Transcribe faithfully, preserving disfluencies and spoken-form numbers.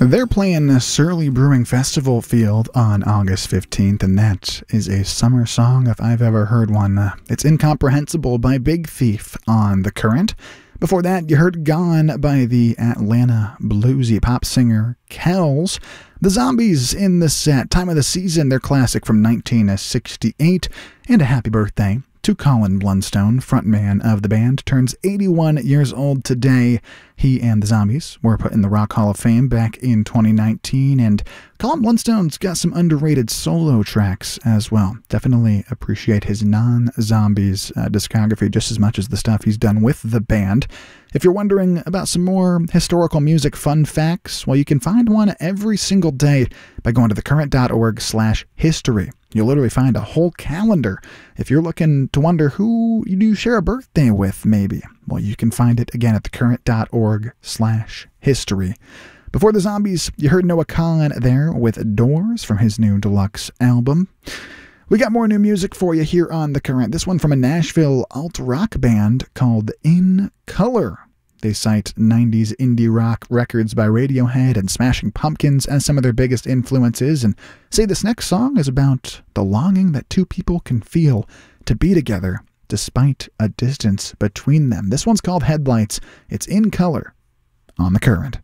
They're playing Surly Brewing Festival Field on August fifteenth, and that is a summer song if I've ever heard one. Uh, it's Incomprehensible by Big Thief on The Current. Before that, you heard Gone by the Atlanta bluesy pop singer Kells. The Zombies in the set, Time of the Season, their classic from nineteen sixty-eight, and a happy birthday to Colin Blunstone, frontman of the band, turns eighty-one years old today. He and the Zombies were put in the Rock Hall of Fame back in twenty nineteen, and Colin Blunstone's got some underrated solo tracks as well. Definitely appreciate his non-Zombies uh, discography just as much as the stuff he's done with the band. If you're wondering about some more historical music fun facts, well, you can find one every single day by going to thecurrent.org slash history. You'll literally find a whole calendar. If you're looking to wonder who you do share a birthday with, maybe, well, you can find it again at thecurrent.org slash history. Before the Zombies, you heard Noah Kahan there with Doors from his new deluxe album. We got more new music for you here on The Current. This one from a Nashville alt-rock band called In Color. They cite nineties indie rock records by Radiohead and Smashing Pumpkins as some of their biggest influences, and say this next song is about the longing that two people can feel to be together despite a distance between them. This one's called Headlights. It's In Color on The Current.